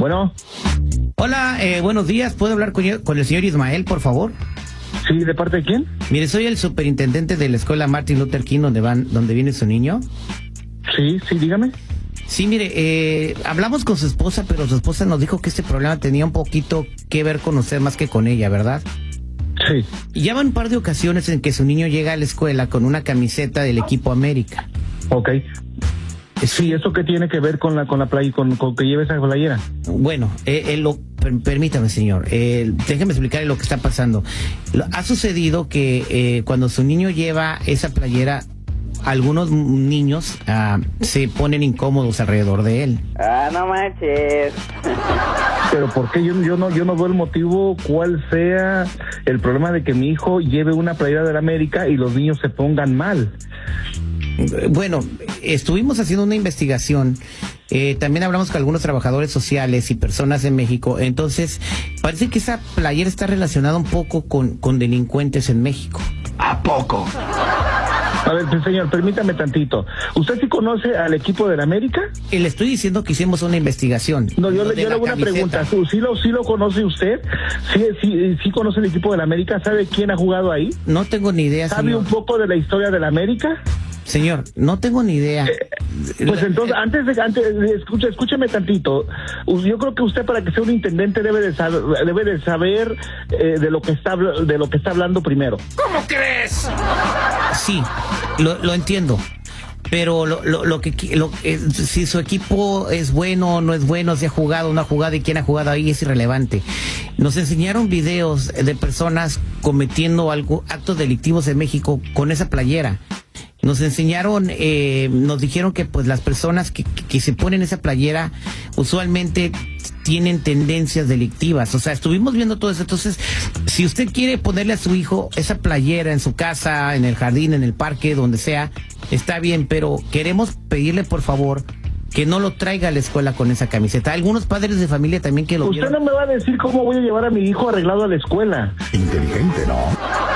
Bueno. Hola, buenos días. ¿Puedo hablar con el señor Ismael, por favor? Sí, ¿de parte de quién? Mire, soy el superintendente de la escuela Martin Luther King, donde viene su niño. Sí, dígame. Sí, mire, hablamos con su esposa, pero su esposa nos dijo que este problema tenía un poquito que ver con usted más que con ella, ¿verdad? Sí. Y ya van un par de ocasiones en que su niño llega a la escuela con una camiseta del equipo América. Ok. Sí, ¿eso qué tiene que ver con la playa, con que lleve esa playera? Bueno, permítame, señor, déjeme explicarle lo que está pasando. Ha sucedido que cuando su niño lleva esa playera, algunos niños se ponen incómodos alrededor de él. No manches. Pero ¿por qué? Yo no veo el motivo cuál sea el problema de que mi hijo lleve una playera de la América y los niños se pongan mal. Bueno, estuvimos haciendo una investigación, también hablamos con algunos trabajadores sociales y personas en México, entonces parece que esa playera está relacionada un poco con delincuentes en México. ¿A poco? A ver, señor, permítame tantito. ¿Usted sí conoce al equipo del América? Le estoy diciendo que hicimos una investigación. No, yo le hago una pregunta. ¿Sí lo conoce usted? ¿Sí conoce el equipo del América? ¿Sabe quién ha jugado ahí? No tengo ni idea, ¿Sabe señor. un poco de la historia del América? Señor, no tengo ni idea. Pues entonces, escúcheme tantito. Yo creo que usted, para que sea un intendente, debe de saber de lo que está hablando primero. ¿Cómo crees? Sí, lo entiendo. Pero si su equipo es bueno o no es bueno, si ha jugado o no ha jugado y quién ha jugado ahí, es irrelevante. Nos enseñaron videos de personas cometiendo actos delictivos en México con esa playera. Nos enseñaron, nos dijeron que pues las personas que se ponen esa playera usualmente tienen tendencias delictivas. O sea, estuvimos viendo todo eso. Entonces, si usted quiere ponerle a su hijo esa playera en su casa, en el jardín, en el parque, donde sea, está bien, pero queremos pedirle, por favor, que no lo traiga a la escuela con esa camiseta. Algunos padres de familia también que lo Usted vieron. no me va a decir cómo voy a llevar a mi hijo arreglado a la escuela. Inteligente, ¿no?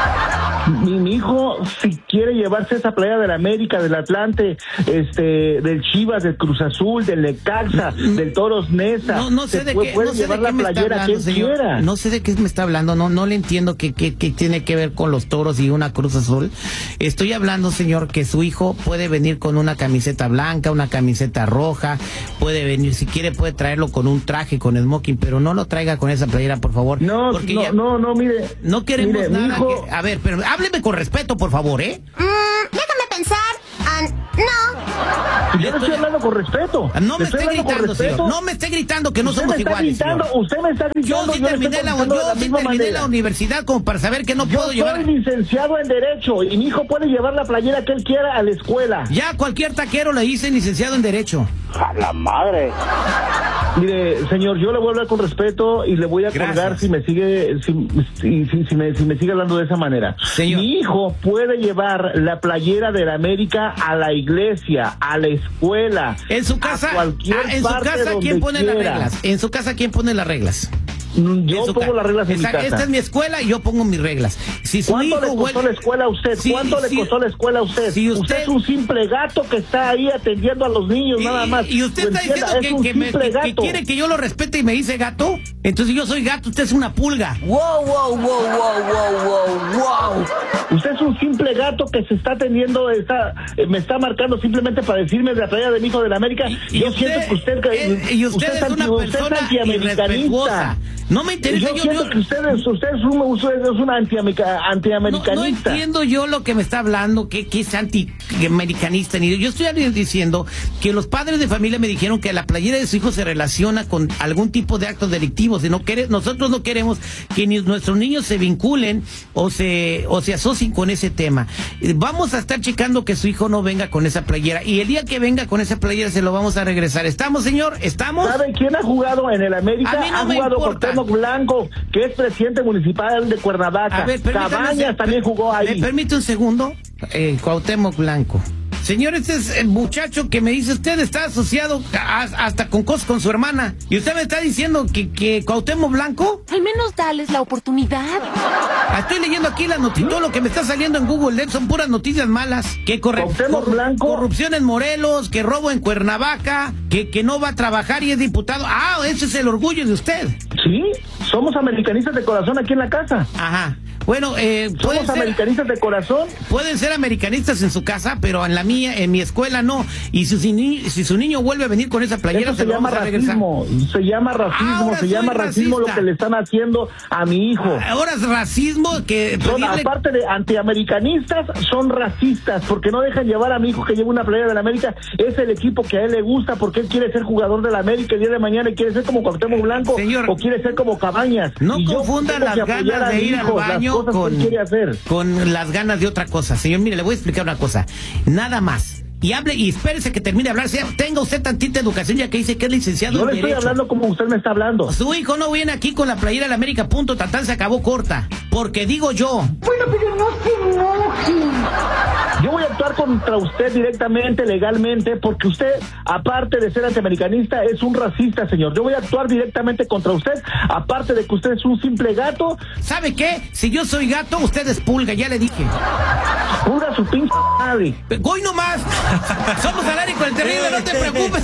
Mi hijo, si quiere llevarse esa playera del América, del Atlante, del Chivas, del Cruz Azul, del Necaxa, del Toros Neza, no sé de qué, puede no sé llevar de la qué me está playera que hablando, él señor. quiera. No sé de qué me está hablando, no le entiendo qué tiene que ver con los toros y una Cruz Azul. Estoy hablando, señor, que su hijo puede venir con una camiseta blanca, una camiseta roja, puede venir, si quiere puede traerlo con un traje, con smoking, pero no lo traiga con esa playera, por favor. No, mire. No queremos mire, nada hijo... A ver, pero hábleme con respeto, por favor, ¿eh? Déjame pensar. No. Yo le estoy hablando con respeto. No me esté gritando, señor. No me esté gritando que no somos iguales, señor. Usted me está gritando. Yo sí terminé la universidad como para saber que no puedo llevar. Yo soy licenciado en Derecho y mi hijo puede llevar la playera que él quiera a la escuela. Ya cualquier taquero le dice licenciado en Derecho. ¡A la madre! Mire, señor, yo le voy a hablar con respeto y le voy a colgar si me sigue hablando de esa manera. Señor. Mi hijo puede llevar la playera de la América a la iglesia, a la escuela, en su casa, ¿quién pone las reglas? En su casa, ¿quién pone las reglas? Yo pongo las reglas en mi casa. Esta es mi escuela y yo pongo mis reglas. Si su ¿Cuánto hijo le costó la escuela a usted? ¿Cuánto le costó la escuela a usted? Si usted es un simple gato que está ahí atendiendo a los niños, nada más. Y usted está diciendo que quiere que yo lo respete y me dice gato. Entonces yo soy gato, usted es una pulga. Wow. Usted es un simple gato que se está atendiendo, me está marcando simplemente para decirme de la playa de mi hijo de la América. Yo siento que usted es una persona irrespetuosa. No me interesa. Yo siento que usted es un antiamericanista. No entiendo yo lo que me está hablando, que es antiamericanista. Yo estoy diciendo que los padres de familia me dijeron que la playera de su hijo se relaciona con algún tipo de actos delictivos. Y nosotros no queremos que ni nuestros niños se vinculen o se asocien con ese tema. Vamos a estar checando que su hijo no venga con esa playera. Y el día que venga con esa playera se lo vamos a regresar. ¿Estamos, señor? ¿Estamos? ¿Sabe quién ha jugado en el América? A mí no ha me jugado importa. Cuauhtémoc Blanco, que es presidente municipal de Cuernavaca. Cabañas también jugó ahí. ¿Me permite un segundo? Cuauhtémoc Blanco. Señor, este es el muchacho que me dice, usted está asociado hasta con cosas con su hermana. Y usted me está diciendo que Cuauhtémoc Blanco. Al menos dales la oportunidad. Estoy leyendo aquí las noticias, todo lo que me está saliendo en Google son puras noticias malas. Que corrupción en Morelos, que robo en Cuernavaca, que no va a trabajar y es diputado. Ah, ese es el orgullo de usted. Sí, somos americanistas de corazón aquí en la casa. Ajá. Bueno, somos americanistas de corazón. Pueden ser americanistas en su casa, pero en la mía, en mi escuela no. Y si su niño vuelve a venir con esa playera, eso se llama racismo. Se llama racismo lo que le están haciendo a mi hijo. Ahora es racismo que aparte de antiamericanistas, son racistas porque no dejan llevar a mi hijo que lleve una playera de la América. Es el equipo que a él le gusta porque él quiere ser jugador de la América el día de mañana y quiere ser como Cuauhtémoc Blanco. Señor, o quiere ser como Cabañas. No confundan las ganas de ir al baño con las ganas de otra cosa. Señor, mire, le voy a explicar una cosa. Nada más. Y hable y espérese que termine de hablar. Tenga usted tantita educación, ya que dice que es licenciado en Derecho. No le estoy hablando como usted me está hablando. Su hijo no viene aquí con la playera de la América, punto, tatán, se acabó, corta. Porque digo yo. Bueno, pero no se enoje. Yo voy a actuar contra usted directamente, legalmente, porque usted, aparte de ser antiamericanista, es un racista, señor. Yo voy a actuar directamente contra usted, aparte de que usted es un simple gato. ¿Sabe qué? Si yo soy gato, usted es pulga, ya le dije. Pulga su pinche madre. ¡Hoy nomás! Somos al aire con el terrible, no te preocupes.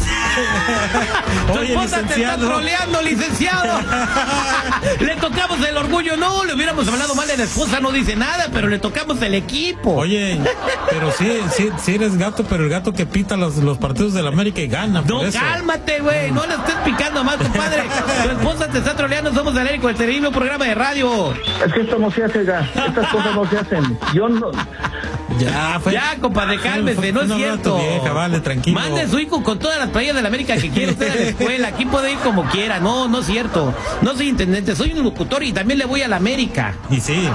Tu esposa te está troleando, licenciado. Le tocamos el orgullo, no, le hubiéramos hablado mal de la esposa, no dice nada, pero le tocamos el equipo. Oye, pero sí eres gato, pero el gato que pita los partidos de la América y gana. No, cálmate, güey, no le estés picando más, compadre. Tu esposa te está troleando, somos al aire con el terrible programa de radio. Es que esto no se hace, estas cosas no se hacen. Yo no... Ya, compadre, cálmese, no es cierto. Vieja, vale, tranquilo. Mande a su hijo con todas las playas de la América que quiera usted a la escuela. Aquí puede ir como quiera. No es cierto. No soy intendente, soy un locutor y también le voy a la América. Y sí.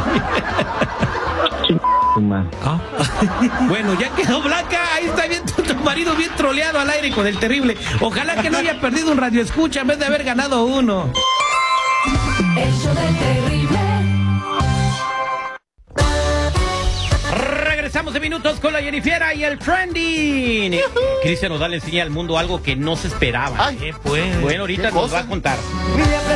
Bueno, ya quedó Blanca. Ahí está bien tu marido bien troleado al aire con el terrible. Ojalá que no haya perdido un radio escucha en vez de haber ganado uno. El show del terrible. Regresamos en minutos con la Jennifiera y el trending. Cristian Nodal le enseña al mundo algo que no se esperaba. Ay, pues. Bueno, ahorita nos va a contar.